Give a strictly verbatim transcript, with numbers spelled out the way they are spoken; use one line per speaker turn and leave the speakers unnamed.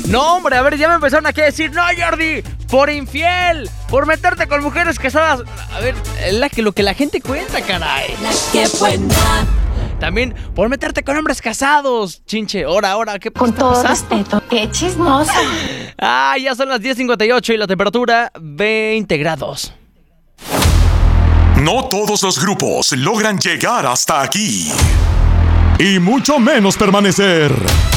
No, hombre, a ver, ya me empezaron aquí a decir, no, Jordi, por infiel, por meterte con mujeres casadas. A ver, es la que, lo que la gente cuenta, caray.
La que buena.
También por meterte con hombres casados, chinche. Ahora, ahora, ¿qué pasa?
Con todo respeto, qué chismosa.
Ah, ya son las diez cincuenta y ocho y la temperatura veinte grados.
No todos los grupos logran llegar hasta aquí. Y mucho menos permanecer.